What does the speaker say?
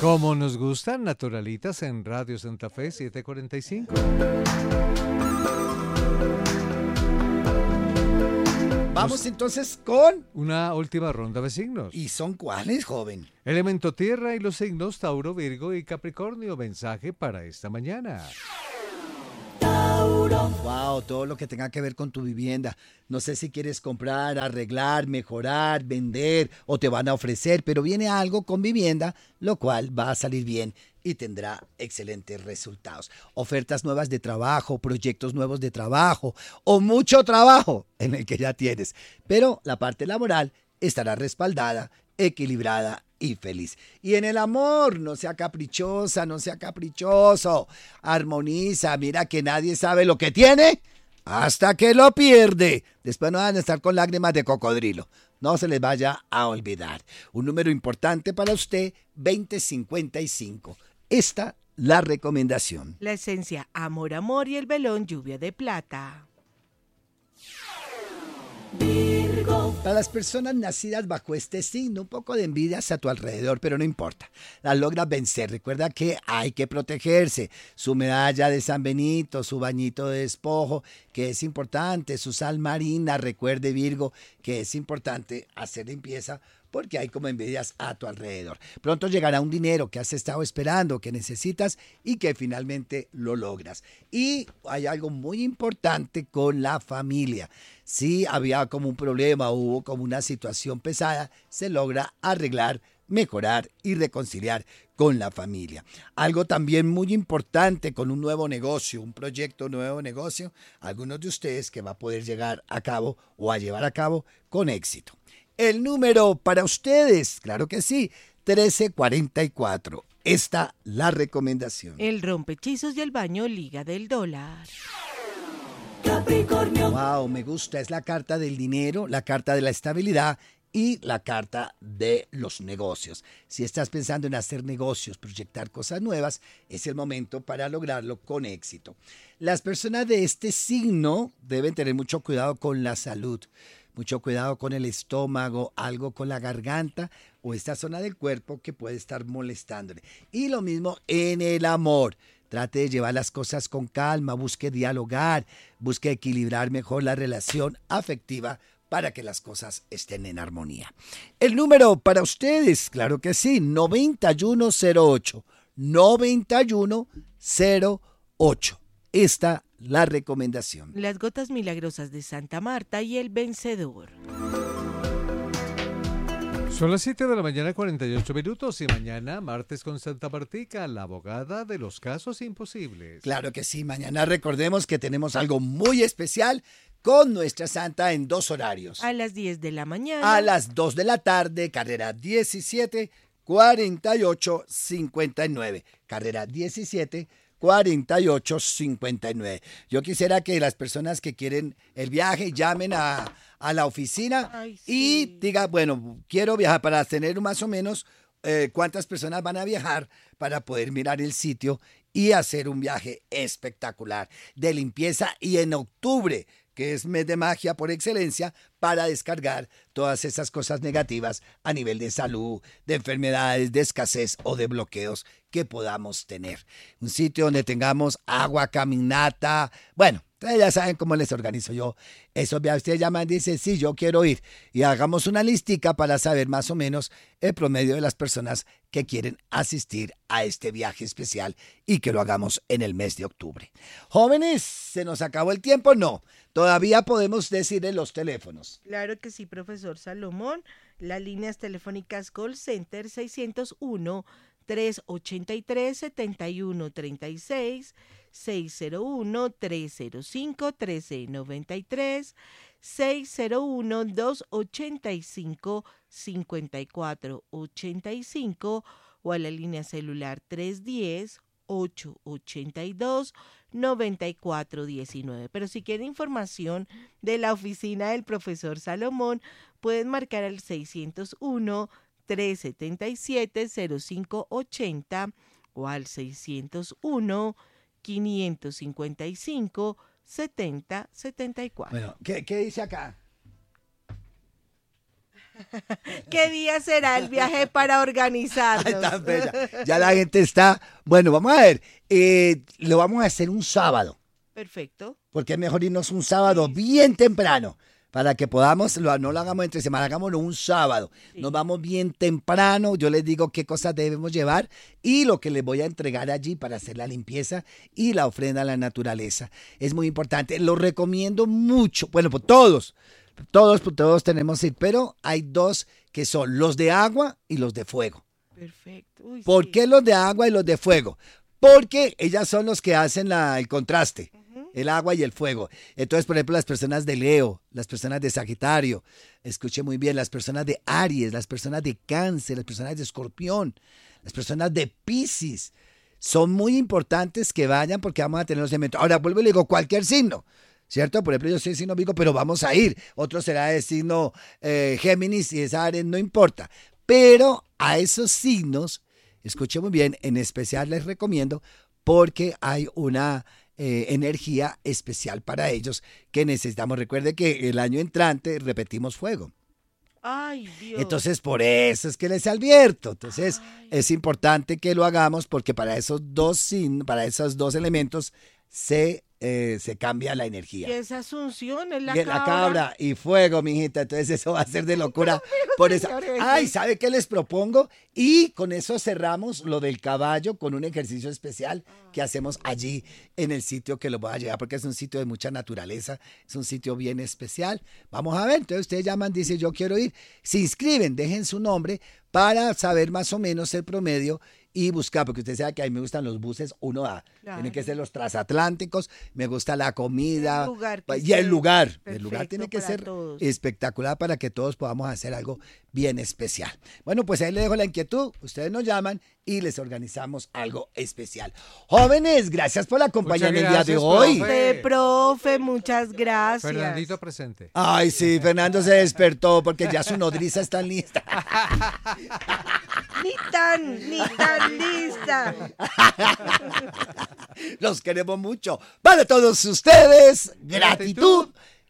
Como nos gustan, naturalitas en Radio Santa Fe 745. Vamos entonces con... Una última ronda de signos. ¿Y son cuáles, joven? Elemento tierra y los signos Tauro, Virgo y Capricornio. Mensaje para esta mañana. Wow, todo lo que tenga que ver con tu vivienda. No sé si quieres comprar, arreglar, mejorar, vender o te van a ofrecer, pero viene algo con vivienda, lo cual va a salir bien y tendrá excelentes resultados. Ofertas nuevas de trabajo, proyectos nuevos de trabajo o mucho trabajo en el que ya tienes. Pero la parte laboral estará respaldada, equilibrada y feliz. Y en el amor, no sea caprichosa, no sea caprichoso. Armoniza, mira que nadie sabe lo que tiene hasta que lo pierde. Después no van a estar con lágrimas de cocodrilo. No se les vaya a olvidar. Un número importante para usted, 2055. Esta la recomendación. La esencia amor, amor y el velón lluvia de plata. Para las personas nacidas bajo este signo, un poco de envidia a tu alrededor, pero no importa. La logras vencer. Recuerda que hay que protegerse. Su medalla de San Benito, su bañito de despojo, que es importante. Su sal marina, recuerde Virgo, que es importante hacer limpieza porque hay como envidias a tu alrededor. Pronto llegará un dinero que has estado esperando, que necesitas y que finalmente lo logras. Y hay algo muy importante con la familia. Si había como un problema, hubo como una situación pesada, se logra arreglar, mejorar y reconciliar con la familia. Algo también muy importante con un nuevo negocio, un proyecto nuevo negocio, algunos de ustedes que va a poder llegar a cabo o a llevar a cabo con éxito. El número para ustedes, claro que sí, 1344. Esta la recomendación. El rompehechizos y el baño liga del dólar. Capricornio. Wow, me gusta. Es la carta del dinero, la carta de la estabilidad y la carta de los negocios. Si estás pensando en hacer negocios, proyectar cosas nuevas, es el momento para lograrlo con éxito. Las personas de este signo deben tener mucho cuidado con la salud. Mucho cuidado con el estómago, algo con la garganta o esta zona del cuerpo que puede estar molestándole. Y lo mismo en el amor. Trate de llevar las cosas con calma, busque dialogar, busque equilibrar mejor la relación afectiva para que las cosas estén en armonía. El número para ustedes, claro que sí, 9108. 9108. Esta la recomendación. Las gotas milagrosas de Santa Marta y el vencedor. Son las 7 de la mañana, 48 minutos, y mañana, martes con Santa Martica, la abogada de los casos imposibles. Claro que sí, mañana recordemos que tenemos algo muy especial con nuestra santa en 2 horarios. A las 10 de la mañana. A las 2 de la tarde, carrera 17, 48, 59. Carrera 17, 48, 59. Yo quisiera que las personas que quieren el viaje llamen a la oficina. Ay, sí. Y digan, bueno, quiero viajar para tener más o menos cuántas personas van a viajar para poder mirar el sitio y hacer un viaje espectacular de limpieza y en octubre, que es mes de magia por excelencia, para descargar todas esas cosas negativas a nivel de salud, de enfermedades, de escasez o de bloqueos que podamos tener. Un sitio donde tengamos agua, caminata, bueno, ustedes ya saben cómo les organizo yo. Eso, ustedes llaman y dicen, sí, yo quiero ir. Y hagamos una listica para saber más o menos el promedio de las personas que quieren asistir a este viaje especial y que lo hagamos en el mes de octubre. Jóvenes, ¿se nos acabó el tiempo? No, todavía podemos decirles los teléfonos. Claro que sí, profesor Salomón. Las líneas telefónicas call center 601-383-7136, 601-305-1393, 601-285-5485 o a la línea celular 310-882-9419. Pero si quieren información de la oficina del profesor Salomón, pueden marcar al 601-377-0580 o al 601-555-7074. Bueno, ¿qué dice acá? ¿Qué día será el viaje para Ay, organizarnos? tan bella. Ya la gente está. Bueno, vamos a ver. Lo vamos a hacer un sábado. Perfecto. Porque es mejor irnos un sábado bien temprano. Para que podamos, no lo hagamos entre semana, hagámoslo un sábado. Sí. Nos vamos bien temprano, yo les digo qué cosas debemos llevar y lo que les voy a entregar allí para hacer la limpieza y la ofrenda a la naturaleza. Es muy importante, lo recomiendo mucho. Bueno, pues todos tenemos que ir, pero hay dos que son los de agua y los de fuego. Perfecto. Uy, ¿Por sí. qué los de agua y los de fuego? Porque ellas son los que hacen el contraste. El agua y el fuego. Entonces, por ejemplo, las personas de Leo, las personas de Sagitario, escuche muy bien, las personas de Aries, las personas de Cáncer, las personas de Escorpión, las personas de Piscis, son muy importantes que vayan porque vamos a tener los elementos. Ahora, vuelvo y le digo, cualquier signo, ¿cierto? Por ejemplo, yo soy signo Virgo, pero vamos a ir. Otro será de signo Géminis y es Aries, no importa. Pero a esos signos, escuche muy bien, en especial les recomiendo porque hay una energía especial para ellos que necesitamos. Recuerde que el año entrante repetimos fuego. Ay, Dios. Entonces, por eso es que les advierto. Entonces, Ay. es importante que lo hagamos porque para esos para esos dos elementos se cambia la energía. Y esa Asunción es la Y cabra. la cabra y fuego, mijita. Entonces eso va a ser de locura. Por eso. señores, Ay, sí. ¿sabe qué les propongo? Y con eso cerramos lo del caballo con un ejercicio especial que hacemos allí en el sitio que lo voy a llevar porque es un sitio de mucha naturaleza. Es un sitio bien especial. Vamos a ver. Entonces ustedes llaman, dicen yo quiero ir. Se inscriben, dejen su nombre para saber más o menos el promedio y buscar, porque usted sabe que a mí me gustan los buses 1A. Claro. Tienen que ser los transatlánticos, me gusta la comida. El lugar que Y el esté lugar. El perfecto lugar tiene que para ser todos. espectacular para que todos podamos hacer algo bien especial. Bueno, pues ahí le dejo la inquietud. Ustedes nos llaman y les organizamos algo especial. Jóvenes, gracias por acompañarme el día de gracias, hoy. profe. Profe, muchas gracias. Fernandito presente. Ay, sí, Fernando se despertó porque ya su nodriza está lista. Ni tan lista. Los queremos mucho. Para todos ustedes, gratitud